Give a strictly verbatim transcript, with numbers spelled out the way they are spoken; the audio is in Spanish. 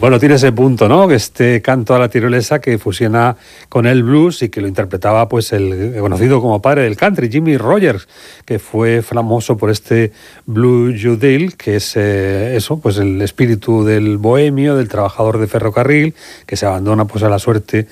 Bueno, tiene ese punto, ¿no? Que este canto a la tirolesa que fusiona con el blues y que lo interpretaba pues el conocido como padre del country, Jimmie Rodgers, que fue famoso por este Blue Judale, que es eh, eso, pues el espíritu del bohemio, del trabajador de ferrocarril, que se abandona pues a la suerte